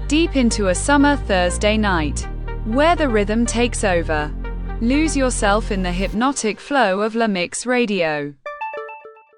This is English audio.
deep into a summer Thursday night, where the rhythm takes over. Lose yourself in the hypnotic flow of La Mix Radio.